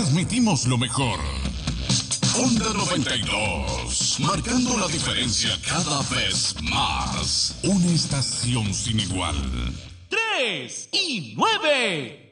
transmitimos lo mejor. Onda 92, marcando la diferencia cada vez más. Una estación sin igual. 3 y 9.